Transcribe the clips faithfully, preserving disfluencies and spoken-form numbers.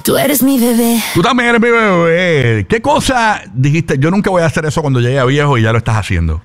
Tú eres mi bebé. Tú también eres mi bebé. ¿Qué cosa dijiste? Yo nunca voy a hacer eso cuando llegue a viejo y ya lo estás haciendo.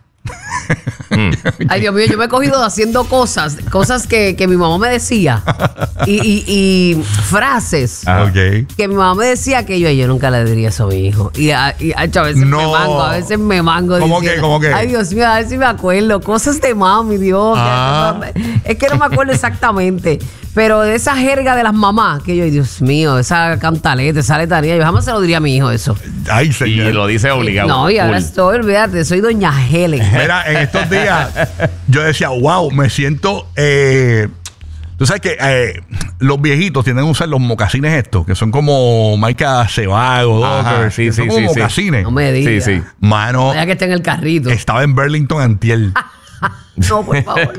Mm. Ay, Dios mío, yo me he cogido haciendo cosas, cosas que, que mi mamá me decía y, y, y frases Ah, okay. que mi mamá me decía que yo, yo nunca le diría eso a mi hijo. Y a, y, a, a veces No. me mango, a veces me mango. ¿Cómo diciendo, que? ¿Cómo que? Ay, Dios mío, a ver si me acuerdo. Cosas de mami, Dios. Ah. Que, es que no me acuerdo exactamente. Pero de esa jerga de las mamás, que yo, Dios mío, esa cantaleta, esa letanía, yo jamás se lo diría a mi hijo eso. Ay, señor. Y lo dice obligado. No, y ahora Full. estoy, olvídate, soy doña Helen. Mira, en estos días yo decía, wow, me siento... Eh, tú sabes que eh, los viejitos tienden a usar los mocasines estos, que son como marca Sebago, Ajá, Dockers, sí, que son sí, como sí, sí. mocasines. No me digas. Sí, sí. Mano, Ya que está en el carrito. estaba en Burlington antier. No, por favor.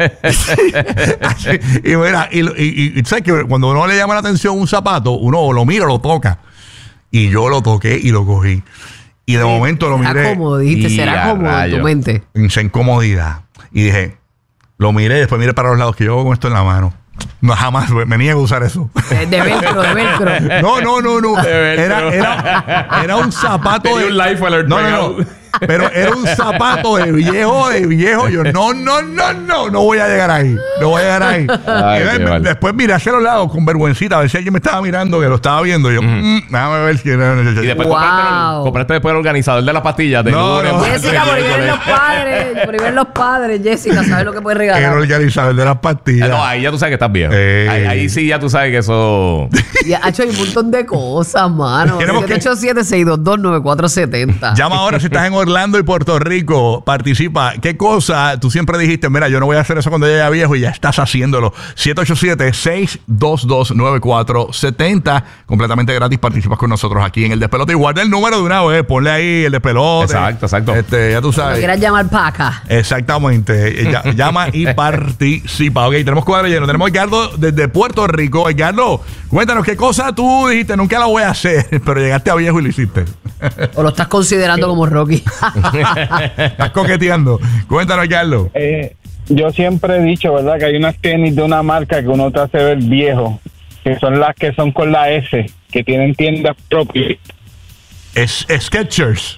Así, y mira, y, y, y, sabes que cuando uno le llama la atención un zapato, uno lo mira, lo toca. Y yo lo toqué y lo cogí. Y de momento lo Será miré. cómodo, dijiste, Y será a cómodo en tu rayo. mente. En esa incomodidad. Y dije, lo miré y después miré para los lados que yo hago con esto en la mano. No, jamás me niego a usar eso. De, de velcro, de velcro. No, no, no, no. De velcro. Era, era, era un zapato Tenía de. un life alert no, no, pegado. no. Pero era un zapato de viejo, de viejo. Yo, no, no, no, no, no voy a llegar ahí. No voy a llegar ahí. Ay, Y qué de- mal. después miré hacia los lados con vergüencita a ver si alguien me estaba mirando, que lo estaba viendo. Y yo, mm, déjame ver si era. Y después Wow. compraste, el, compraste después el organizador de las pastillas de No, lunes, no. martes, Jessica, por ahí vienen miércoles. los padres. Por ahí vienen los padres. Jessica, ¿sabes lo que puedes Era regalar? organizador de las pastillas. No, ahí ya tú sabes que estás viejo. Ey. Ahí, ahí sí ya tú sabes que eso... Y ha hecho un montón de cosas, mano. Tenemos que- siete ocho siete, seis dos dos, nueve cuatro siete cero. Llama ahora si estás en Orlando y Puerto Rico. Participa. ¿Qué cosa tú siempre dijiste? Mira, yo no voy a hacer eso cuando llegue a viejo y ya estás haciéndolo. siete ocho siete, seis dos dos, nueve cuatro siete cero. Completamente gratis. Participas con nosotros aquí en el despelote. Y guarda el número de una vez. Ponle ahí el despelote. Exacto, exacto. Este, ya tú Cuando sabes. quieras llamar para acá. Exactamente. Ya- llama y participa. Ok, tenemos cuadro lleno. Tenemos a Edgardo desde Puerto Rico. Edgardo, cuéntanos qué cosa tú dijiste. Nunca la voy a hacer, pero llegaste a viejo y lo hiciste. O lo estás considerando como Rocky. Estás coqueteando. Cuéntanos, Edgardo. Eh, yo siempre he dicho, ¿verdad? Que hay unas tenis de una marca que uno te hace ver viejo, que son las que son con la S, que tienen tiendas propias. Es Skechers.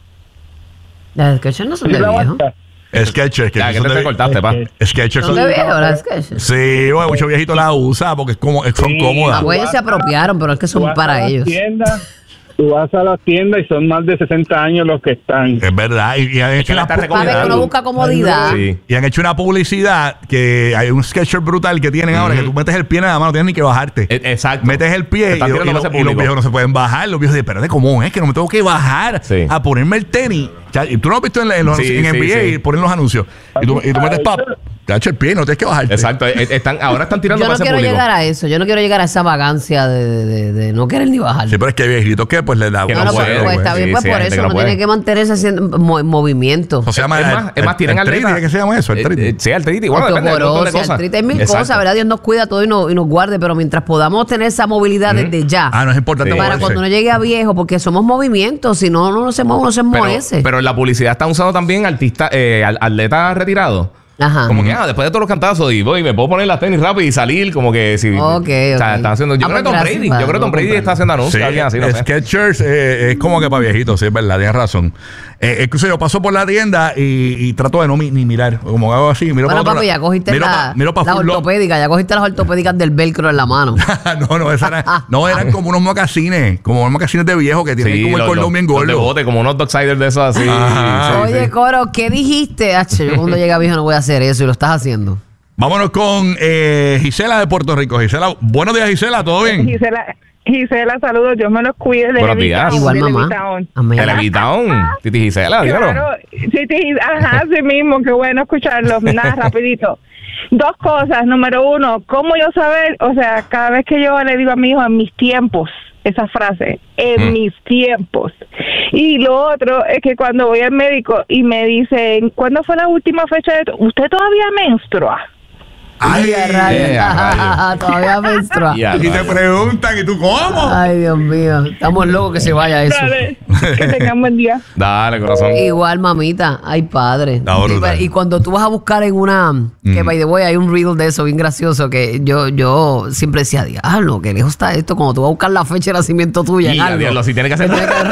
Las Skechers no son de ¿Sí la viejo. basta? Skechers. Ya, que son te, de- te cortaste, pa. Skechers Son son de viejo las Skechers. Sí, bueno, muchos viejitos las usan porque es como, son Sí. cómodas. Ah, pues ellos se apropiaron, pero es que Tú son vas a para las ellos. tiendas, tú vas a las tiendas y son más de sesenta años los que están. Es verdad. Y, y han hecho que la una, está pu- Para ver que uno busca comodidad. Sí. y han hecho una publicidad que hay un Skechers brutal que tienen ahora, que tú metes el pie nada más, no tienes ni que bajarte. E- Exacto. Metes el pie y, Están y- tirando y para lo- ese y los público. viejos no se pueden bajar. Los viejos dicen, espérate, ¿cómo es? Que no me tengo que bajar Sí. a ponerme el tenis. O sea, y tú no lo has visto en, la- en los Sí, en sí, N B A sí. y ponen los anuncios. Y tú, y tú metes pap, te ha hecho el pie, no tienes que bajarte. Exacto. E- Están, ahora están tirando Yo no para ese quiero público. llegar a eso. Yo no quiero llegar a esa vagancia de, de, de- de no querer ni bajar. Sí, pero es que hay viejitos que pues le da. Que no, no no, puede, pues, pues, güey. está bien, Sí, pues sí, por hay gente eso que no uno puede. tiene que mantenerse haciendo mo- movimiento. O se llama Es más, es más, tienen artritis, atletas. ¿qué se llama eso? Eh, Artritis. eh, Sí, artritis. Bueno, depende de un montón de Osteoporosis, cosas. artritis, hay mil Exacto. cosas, ¿verdad? Dios nos cuida todo y nos, y nos guarde, pero mientras podamos tener esa movilidad desde ya, Ah, no es importante Sí. para moverse. cuando uno llegue a viejo, porque somos movimientos, si no, uno no se mueve, uno se Pero, muece. pero en la publicidad están usando también artistas, eh, al- atletas retirados. Ajá. Como que, ah, después de todos los cantazos, y voy, me puedo poner las tenis rápido y salir, como que si. Ok, o sea, ok. están haciendo. Yo Ah, creo que pues Tom gracias, Brady. padre, Yo creo que Tom voy a Brady está haciendo anuncios. Sí, alguien así, no sé. Skechers eh, es como que para viejitos, sí, es verdad, tienes razón. Eh, incluso yo paso por la tienda y, y trato de no mi- ni mirar, como hago así, miro Bueno, para otro papi, ya lado. cogiste miro la, pa- miro pa las full lo- ortopédicas, ya cogiste las ortopédicas del velcro en la mano. no, no, esas eran, no, eran como unos mocasines, como unos mocasines de viejo que tienen Sí, como el los- cordón los- bien los de gordo. bote, como unos Docksiders de esos así. Ajá. Sí, Oye, sí. Coro, ¿qué dijiste? H, yo cuando llegue a viejo no voy a hacer eso y lo estás haciendo. Vámonos con eh, Gisela de Puerto Rico. Gisela, buenos días, Gisela, ¿todo bien? Gisela, Gisela, saludos, Dios me los cuide de Buenos días. Levitown, Igual, de mamá. Levitown. Amén. El Levitown. Titi Gisela, Claro, dígalo. sí, sí, ajá, sí mismo, qué bueno escucharlo. Nada, rapidito. Dos cosas. Número uno, ¿cómo yo saber? O sea, cada vez que yo le digo a mi hijo, en mis tiempos, esa frase, en Mm. mis tiempos. Y lo otro es que cuando voy al médico y me dicen, ¿cuándo fue la última fecha de tu- ¿Usted todavía menstrua? Ay, Y a rayos. eh, a rayos. Todavía menstrua. Ya, y te rayos. preguntan, ¿y tú cómo? Ay, Dios mío. Estamos locos que se vaya eso. Dale, que tengan buen día. Dale, corazón. Igual, mamita. Ay, padre. Está brutal. Y, y cuando tú vas a buscar en una... Que, by the way, hay un riddle de eso bien gracioso que yo, yo siempre decía, diablo, qué lejos está esto. Cuando tú vas a buscar la fecha de nacimiento tuya en Y, algo. diablo, si tiene que hacer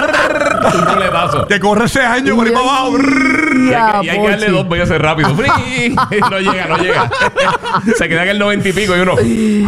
un roletazo. Te corre ese año por ahí para abajo. Y Ya, hay, que- y hay que darle Pochi. dos veces rápido. ¡Fri! No llega, no llega. Se queda en el noventa y pico y uno.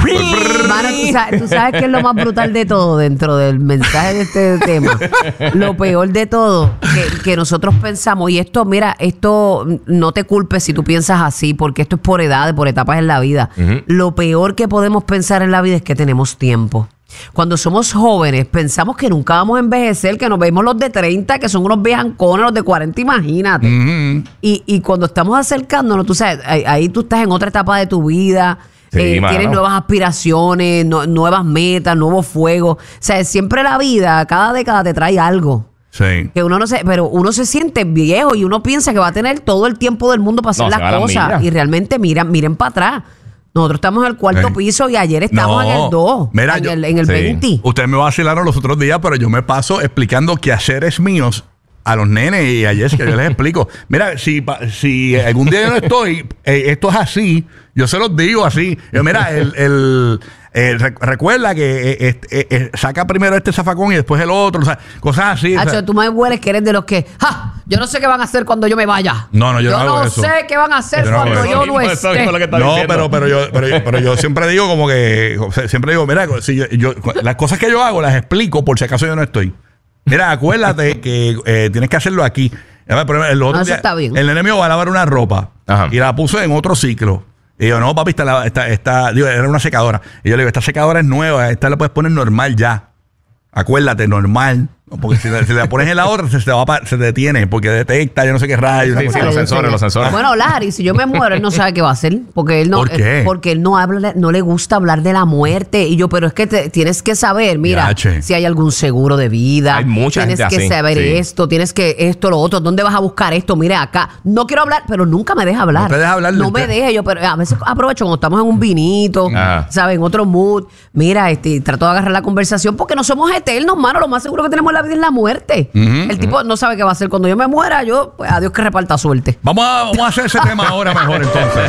Mano, ¿tú sabes, tú sabes qué es lo más brutal de todo dentro del mensaje de este tema. Lo peor de todo, que, que nosotros pensamos, y esto, mira, esto no te culpes si tú piensas así, porque esto es por edades, por etapas en la vida. Ujú. Lo peor que podemos pensar en la vida es que tenemos tiempo. Cuando somos jóvenes, pensamos que nunca vamos a envejecer, que nos vemos los de treinta, que son unos viejancones, los de cuarenta, imagínate. Mm. Y, y cuando estamos acercándonos, tú sabes, ahí, ahí tú estás en otra etapa de tu vida, Sí, eh, mano. tienes nuevas aspiraciones, no- nuevas metas, nuevos fuegos. O sea, siempre la vida, cada década te trae algo. Sí. Que uno no se, pero uno se siente viejo y uno piensa que va a tener todo el tiempo del mundo para hacer No, se va a las la cosas. milla. Y realmente miran, miren para atrás. Nosotros estamos en el cuarto Sí. piso y ayer estamos No. en el dos, Mira, en, yo- el, en el sí. veinte. Ustedes me vacilaron los otros días, pero yo me paso explicando quehaceres míos a los nenes y a Jessica. Yo les explico. Mira, si, pa- si algún día yo no estoy, eh, esto es así. Yo se los digo así. Yo, mira, el, el, eh, rec- recuerda que eh, eh, eh, eh, saca primero este zafacón y después el otro. O sea, cosas así. o sea. Hacho, tú me hueles que eres de los que, ¡ja! Yo no sé qué van a hacer cuando yo me vaya. No, no, yo no hago no eso. sé qué van a hacer Yo no hago cuando eso. yo no Eso mismo es lo que esté. está No, diciendo. pero, pero, yo, pero, yo, pero yo siempre digo como que, o sea, siempre digo, mira, si yo, yo- las cosas que yo hago las explico por si acaso yo no estoy. Mira, acuérdate que eh, tienes que hacerlo aquí. A ver, pero el otro No, eso día, está bien. el nene mío va a lavar una ropa Ajá. y la puso en otro ciclo. Y yo, no, papi, esta, la- esta, esta- digo, era una secadora. Y yo le digo, esta secadora es nueva, esta la puedes poner normal ya. Acuérdate, normal. ¿no? Porque si, la- si la pones en la otra, se, te va a pa- se detiene porque detecta, yo no sé qué rayos. Sí, sí, Yo los sé. sensores, los sensores. Bueno, Larry, si yo me muero, él no sabe qué va a hacer. Porque él no, ¿Por qué? eh, porque él no habla, no le gusta hablar de la muerte. Y yo, pero es que te- tienes que saber, mira, Yache. si hay algún seguro de vida. Hay mucha Tienes gente que así, saber sí. esto, tienes que esto, lo otro. ¿Dónde vas a buscar esto? Mira acá. No quiero hablar, pero nunca me deja hablar. No te deja hablar No del me tema. deja. Yo, pero a veces aprovecho cuando estamos en un vinito, Ajá. ¿sabes? En otro mood. Mira, este, trato de agarrar la conversación porque no somos eternos, mano. Lo más seguro que tenemos en la vida es la muerte. El tipo no sabe qué va a hacer. Cuando yo me muera, yo, pues, a Dios que reparta suerte. Vamos a, vamos a hacer ese tema ahora mejor entonces.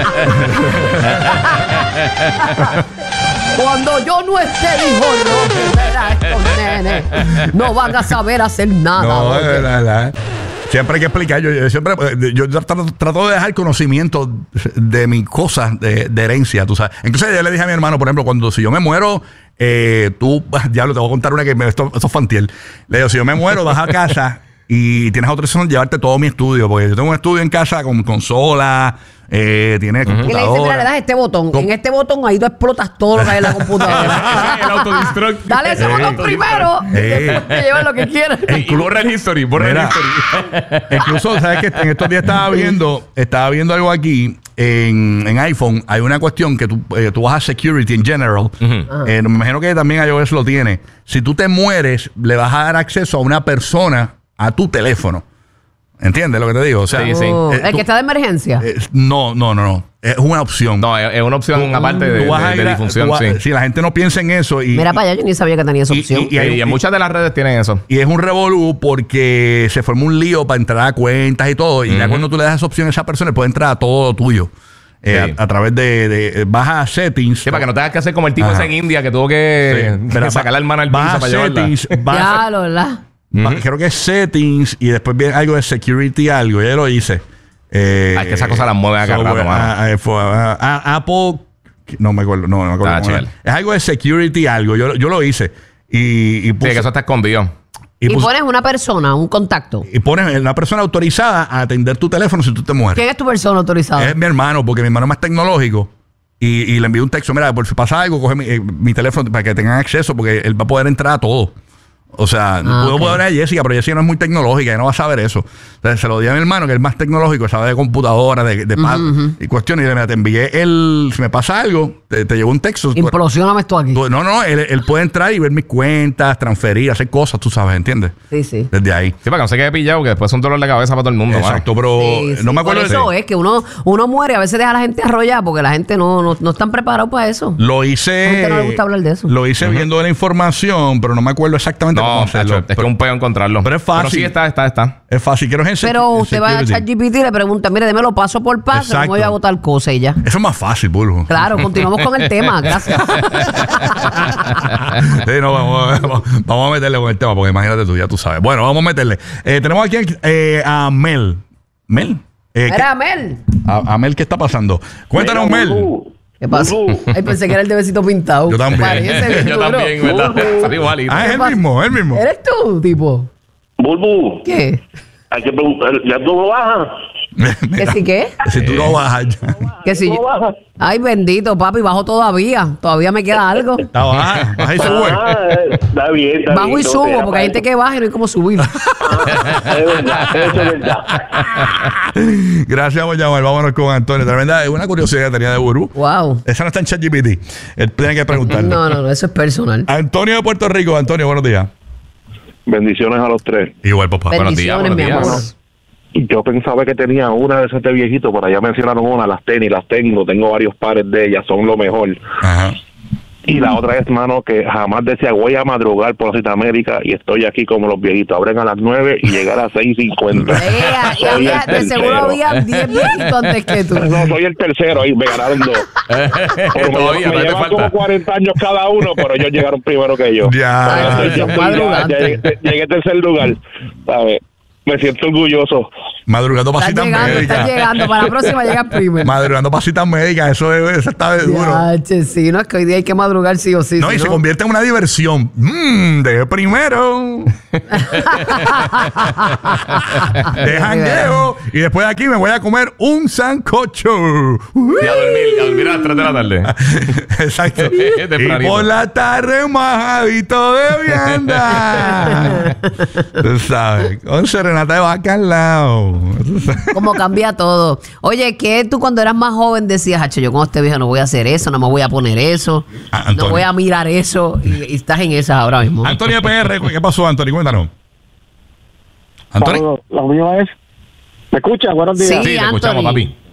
Cuando yo no esté, dijo, no, mira, estos nenes no van a saber hacer nada. No, oye. es verdad, verdad. Siempre hay que explicar. Yo, yo siempre yo trato, trato de dejar conocimiento de mis cosas de, de herencia, tú sabes. Entonces yo le dije a mi hermano, por ejemplo, cuando si yo me muero, eh, tú, diablo, te voy a contar una que me, esto, esto es fantiel. Le digo, si yo me muero, vas a casa y tienes autorización de llevarte todo mi estudio, porque yo tengo un estudio en casa con consola, eh, tiene Y le dice, mira, le das computadora. este botón. Com- En este botón ahí tú explotas todo lo que hay en la computadora. El autodestruct. Dale ese Eh, botón primero. Eh. Que lleva lo que quieras. Y borra el history, borra el Mira, history. incluso, ¿sabes qué? En estos días estaba viendo, estaba viendo algo aquí en, en iPhone. Hay una cuestión que tú, eh, tú vas a security en general. Eh, me imagino que también iOS lo tiene. Si tú te mueres, le vas a dar acceso a una persona a tu teléfono. ¿Entiendes lo que te digo? O sea, Sí, sí. Oh, eh, el tú- que está de emergencia. eh, no, no, no, no. Es una opción. No, es es una opción aparte de, Tú vas a de- ir de a- difunción, tú vas- sí. Si la gente no piensa en eso y, Mira para allá, yo ni sabía que tenía esa y- opción. y- hay- Y en muchas de las redes tienen eso. y es un revolú porque se formó un lío para entrar a cuentas y todo. Y ya Ujú. cuando tú le das esa opción a esa persona, puede entrar a todo tuyo. Eh, Sí. a, a través de, de- vas a settings. Sí, para que no tengas que hacer como el tipo Ajá. ese en India que tuvo que, Sí. que Mira, sacar la hermana al vas piso a para llevarla. settings, vas a- Ya, lo ¿verdad? va- Ujú. creo que es settings y después viene algo de security, algo. Ya lo hice. Eh, Ah, es que esas cosas las mueven a cada software, rato, mano. ah, ah, fue, ah, ah, Apple, no me acuerdo, no, no me acuerdo. Ah, cómo era. chévere. Es algo de security, algo. Yo, yo lo hice. Y, y, Sí, puse- que eso está escondido. Y, y puse- pones una persona, un contacto. y pones una persona autorizada a atender tu teléfono si tú te mueres. ¿Quién es tu persona autorizada? Es mi hermano, porque mi hermano es más tecnológico. Y, y le envío un texto, mira, por si pasa algo, coge mi, eh, mi teléfono para que tengan acceso, porque él va a poder entrar a todo. O sea, Ah, puedo ok. poder a Jessica, pero Jessica no es muy tecnológica, ella no va a saber eso. Entonces se lo di a mi hermano, que es más tecnológico, sabe de computadora, de, de pad y cuestiones. Y le dije, mira, te envié el, si me pasa algo, te, te llegó un texto. Implosioname esto aquí. Tú- no, no, él, él puede entrar y ver mis cuentas, transferir, hacer cosas, tú sabes, ¿entiendes? Sí, sí. Desde ahí. Sí, para que no se quede pillado, que después es un dolor de cabeza para todo el mundo. Exacto, pero Sí, sí, no me acuerdo por de eso es que uno, uno muere, a veces deja a la gente arrollada porque la gente no, no, no están preparados para eso. Lo A la hice. gente no le gusta hablar de eso. Lo hice viendo la información, pero no me acuerdo exactamente No, cómo hacerlo. chacho, es que es un peo encontrarlo. Pero es fácil. Pero sí, está, está, está. Es fácil. Quiero en Pero usted va a ChatGPT y le pregunta, mire, démelo paso por paso, Exacto. cómo voy a votar cosas y ya. Eso es más fácil, Bulbo. Claro, continuamos con el tema, gracias. Sí, no, vamos, vamos, vamos a meterle con el tema, porque imagínate tú, ya tú sabes. Bueno, vamos a meterle. Eh, tenemos aquí eh, a Mel. ¿Mel? Eh, ¿qué- Mira, Mel. a, a Mel, ¿qué está pasando? Cuéntanos, Mira, Mel. Bulbu, ¿Qué pasa? Bulbu. Ay, pensé que era el de besito pintado. Yo también. Parece bien Yo duro. también, ¿verdad? Sale igualito. Ah, es el pasa? mismo, es el mismo. ¿Eres tú, tipo? Bulbu, ¿Qué? hay que preguntar, ¿ya tú no bajas? ¿Que si qué? Si tú no bajas ya. ¿Que si ¿No yo- bajas? Ay, bendito, papi, bajo todavía. Todavía me queda algo. Está baja, baja y sube. Ah, eh, está bien, está Bajo bien. y no, subo, era porque hay gente para que baja y no hay como subir. eso. Es verdad, eso es verdad. Gracias por llamar. Vámonos con Antonio. Tremenda, es una curiosidad que tenía de Burbu. Wow. Esa no está en ChatGPT. Él tiene que preguntarle. No, no, no, eso es personal. Antonio de Puerto Rico. Antonio, buenos días. Bendiciones a los tres. Igual, papá. Buenos días, Bendiciones, mi buenos amor. días. Yo pensaba que tenía una de esas de viejito, pero allá mencionaron una, las tenis, las tengo, tengo varios pares de ellas, son lo mejor. Ajá. Y la otra es, mano, que jamás decía, voy a madrugar por América y estoy aquí como los viejitos. Abren a las nueve y llegar a las seis cincuenta. Ea, y Soy había, el de seguro tercero. había diez viejitos antes que tú. No, soy el tercero, ahí me ganaron dos. Pero me Todavía, llevan- me todavía te llevan como falta. cuarenta años cada uno, pero ellos llegaron primero que yo. Ya. Ay, Yo son estoy- yo estoy ya- madrugantes. ya llegué, llegué a tercer lugar, ¿sabes? Me siento orgulloso. Madrugando para Estás citas llegando, estás médicas. llegando. Para la próxima llegas primero. Madrugando para citas médicas. Eso, es, eso está de duro. Ya, che, sí, no es que hoy día hay que madrugar sí o sí. No, si y se convierte en una diversión. Mmm, de primero. de jangueo. Y después de aquí me voy a comer un sancocho. Y a dormir, y a dormir a las tres de la tarde. Exacto. y Tempranito. por la tarde majadito de vianda. Tú sabes. Con serenata de vaca al lado. Tú sabes. Como cambia todo. Oye, ¿qué tú cuando eras más joven decías, hacho, yo con este viejo no voy a hacer eso, no me voy a poner eso, Ah, no Antonio. voy a mirar eso? Y, y estás en esas ahora mismo. Antonio de P R, ¿qué pasó, Antonio? Cuéntanos. Antonio. Saludos. Lo mío es. ¿Me escucha? Buenos días. Sí, Sí, te escuchamos, Anthony. papi.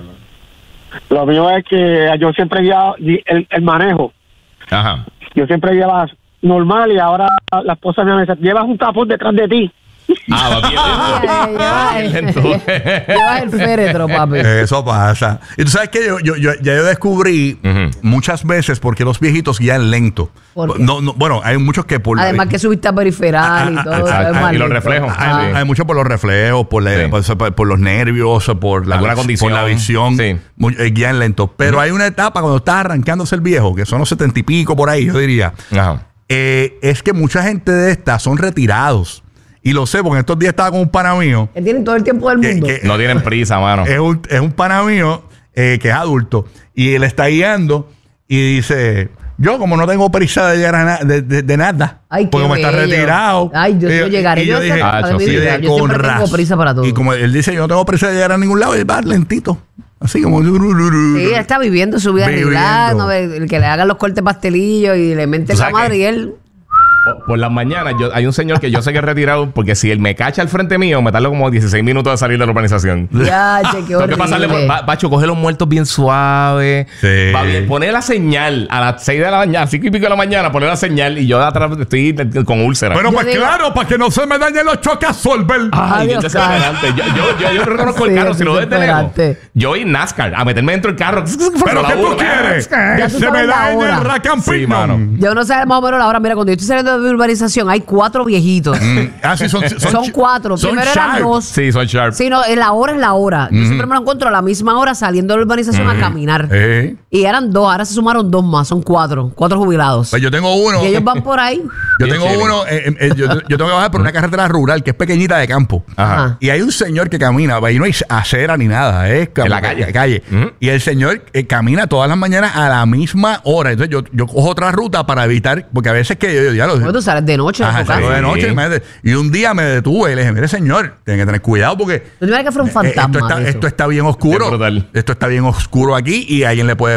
Lo mío es que yo siempre guiaba el, el manejo. Ajá. Yo siempre guiaba normal y ahora la esposa me dice, llevas un tapón detrás de ti. Ah, va bien. Ay, ay, Bien ay. lento. Llevas el féretro, papi. Eso pasa. Y tú sabes que yo, yo, yo- ya yo descubrí Ujú. muchas veces porque los viejitos guían lento. ¿Por qué? No, no, bueno, hay muchos que por la- Además que subiste a periferal y todo. exacto. es más Y los lento. reflejos. hay, Sí. hay mucho por los reflejos, por, la- Sí. por, por los nervios, por la, Alguna condición. por la visión. Sí. Muy- eh, guían lento. Pero hay una etapa cuando está arrancándose el viejo, que son los setenta y pico por ahí, yo diría. Ajá. eh, es que mucha gente de estas son retirados. Y lo sé, porque estos días estaba con un pana mío. Que tienen todo el tiempo del que- mundo. que- No tienen prisa, mano. es un, es un pana mío eh, que es adulto y él está guiando y dice, yo como no tengo prisa de llegar a na- de, de- de nada, Ay, qué porque me está bello. retirado. Ay, yo- yo llegaré. Y Yo yo esa dije, etapa de mi sí, vida, de yo siempre con tengo raz- prisa para todo. Y como él dice, yo no tengo prisa de llegar a ningún lado, y va lentito. Así como... Sí, él está viviendo su vida Viviendo. relax, no ve- el que le hagan los cortes pastelillos y le meten ¿Tú la sabes madre qué? y él. Por, por las mañanas, yo, hay un señor que yo sé que es retirado porque si él me cacha al frente mío, me tarda como dieciséis minutos de salir de la urbanización. Ya, che, qué Tengo que pasarle por. horrible. Pa- Pacho, coge los muertos bien suave. Sí. Va bien. Pone la señal a las seis de la mañana, cinco y pico de la mañana, pone la señal y yo de atrás estoy con úlcera. Bueno, Yo pues digo- claro, para que no se me dañen los choques Solver. Ay, Dios es desesperante. Yo, yo, yo, yo reconozco el Sí, carro, es si lo ves de lejos. desesperante. Yo voy en NASCAR a meterme dentro del carro. ¿Pero qué tú quieres? Ya Que tú se me sabes la dañe hora. el rack and Sí, pinion. mano. Yo no sé más o menos la hora. Mira, cuando yo estoy saliendo de mi urbanización, hay cuatro viejitos. Mm, ah, sí, son, son, Son cuatro. son Primero eran sharp. dos. Sí, son sharp. Sí, no, en la hora es la hora. Yo siempre me lo encuentro a la misma hora saliendo de la urbanización a caminar. Eh. Y eran dos, ahora se sumaron dos más, son cuatro, cuatro jubilados. Pues yo tengo uno. Y ellos van por ahí. Yo Bien tengo chilling. uno, eh, eh, eh, yo, yo tengo que bajar por una carretera rural que es pequeñita de campo. Ajá. Y hay un señor que camina, ahí no hay acera ni nada, es En la calle. Ujú. Y el señor eh, camina todas las mañanas a la misma hora. Entonces yo, yo cojo otra ruta para evitar, porque a veces que yo, yo ya lo Bueno, tú sales de noche. Ajá, de tu salgo casa. de noche, Sí. imagínate. Y un día me detuve y le dije, mire señor, tiene que tener cuidado porque Tú tienes que fuera un eh, fantasma. esto, está, de eso. esto está bien oscuro. Qué brutal. Esto está bien oscuro aquí y alguien le puede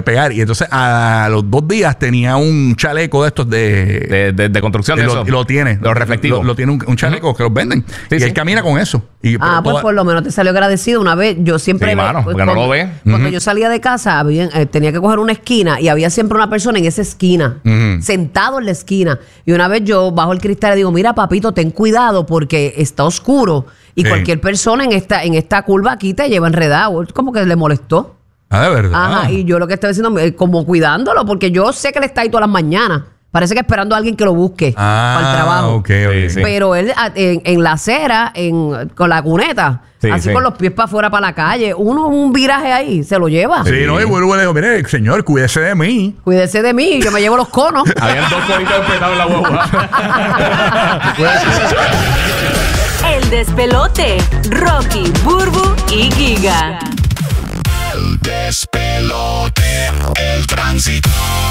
pegar. Y entonces a los dos días tenía un chaleco de estos de... De, de, de construcción de lo, eso. lo tiene. Los reflectivos. Lo, lo tiene un, un chaleco uh-huh. que los venden. Sí, y sí. él camina con eso. Y, ah, pues toda... por lo menos te salió agradecido. Una vez yo siempre... Sí, me, mano, pues, porque no cuando, lo ve. Cuando Uh-huh. yo salía de casa, había, eh, tenía que coger una esquina y había siempre una persona en esa esquina, Uh-huh. sentado en la esquina. Y una vez yo bajo el cristal y digo, mira, papito, ten cuidado porque está oscuro. Y Sí. cualquier persona en esta, en esta curva aquí te lleva enredado. Como que le molestó. Ah, de verdad. Ajá, y yo lo que estaba diciendo, eh, como cuidándolo, porque yo sé que él está ahí todas las mañanas. Parece que esperando a alguien que lo busque Ah, para el trabajo. ok, ok. Sí, sí. Pero él a- en, en la acera, en, con la cuneta, Sí, así sí. con los pies para afuera para la calle, uno un viraje ahí, se lo lleva. Sí, no, y vuelvo y le digo, mire, señor, cuídese de mí. Cuídese de mí, yo me llevo los conos. Habían dos coditos petados en la guagua. El despelote. Rocky, Burbu y Giga. El despelote, el tránsito.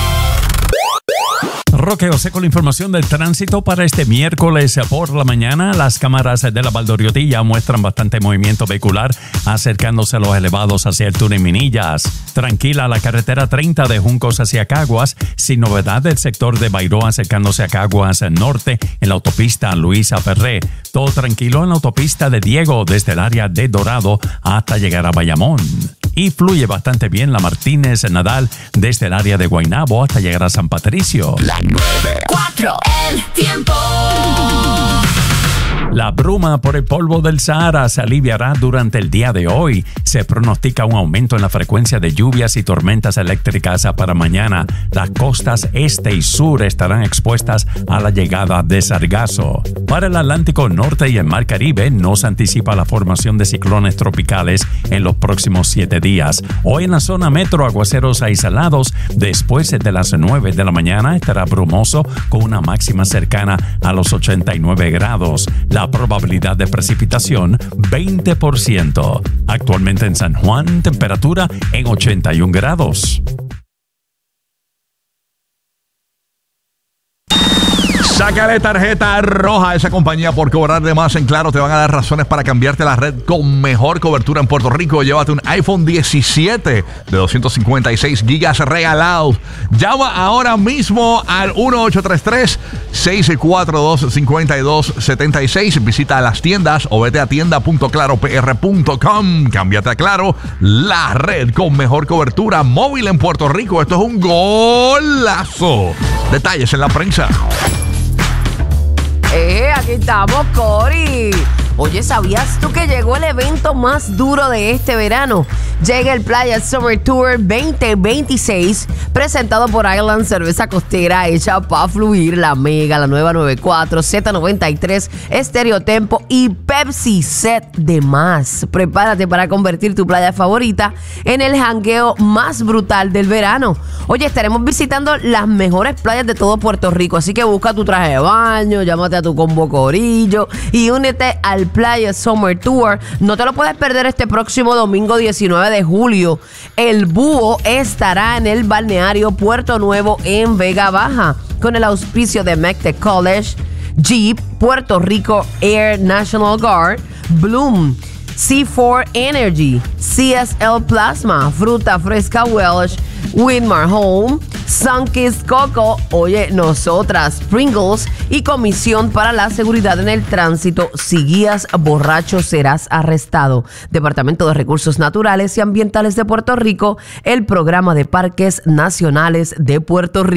Roque José con la información del tránsito para este miércoles por la mañana. Las cámaras de la Valdoriotti muestran bastante movimiento vehicular acercándose a los elevados hacia el túnel Minillas. Tranquila la carretera treinta de Juncos hacia Caguas, sin novedad del sector de Bairoa acercándose a Caguas norte en la autopista Luisa Ferré. Todo tranquilo en la autopista de Diego desde el área de Dorado hasta llegar a Bayamón. Y fluye bastante bien la Martínez Nadal desde el área de Guaynabo hasta llegar a San Patricio. La nueve. Cuatro. El tiempo. La bruma por el polvo del Sahara se aliviará durante el día de hoy. Se pronostica un aumento en la frecuencia de lluvias y tormentas eléctricas para mañana. Las costas este y sur estarán expuestas a la llegada de sargazo. Para el Atlántico Norte y el Mar Caribe no se anticipa la formación de ciclones tropicales en los próximos siete días. Hoy en la zona metro, aguaceros aislados. Después de las nueve de la mañana estará brumoso con una máxima cercana a los ochenta y nueve grados. La probabilidad de precipitación, veinte por ciento. Actualmente en San Juan, temperatura en ochenta y un grados. Sácale tarjeta roja a esa compañía por cobrar de más en Claro. Te van a dar razones para cambiarte la red con mejor cobertura en Puerto Rico. Llévate un iPhone diecisiete de doscientos cincuenta y seis gigas regalados. Llama ahora mismo al uno ocho tres tres, seis cuatro dos, cinco dos siete seis. Visita las tiendas o vete a tienda punto claro p r punto com. Cámbiate a Claro, la red con mejor cobertura móvil en Puerto Rico. Esto es un golazo. Detalles en la prensa. Eh, aquí estamos, Cory. Oye, ¿sabías tú que llegó el evento más duro de este verano? Llega el Playa Summer Tour veinte veintiséis, presentado por Island Cerveza Costera, hecha para fluir, la Mega, la nueva noventa y cuatro, Z noventa y tres, Estéreo Tempo y Pepsi Set de más. Prepárate para convertir tu playa favorita en el jangueo más brutal del verano. Oye, estaremos visitando las mejores playas de todo Puerto Rico, así que busca tu traje de baño, llámate a tu combo corillo y únete al Playa Summer Tour. No te lo puedes perder este próximo domingo diecinueve de julio. El Búho estará en el balneario Puerto Nuevo en Vega Baja con el auspicio de MECTE College, Jeep, Puerto Rico Air National Guard, Bloom, C cuatro Energy, C S L Plasma, Fruta Fresca Welsh, Winmar Home, Sunkist Coco, oye, nosotras, Pringles y Comisión para la Seguridad en el Tránsito. Si guías borracho serás arrestado. Departamento de Recursos Naturales y Ambientales de Puerto Rico, el Programa de Parques Nacionales de Puerto Rico.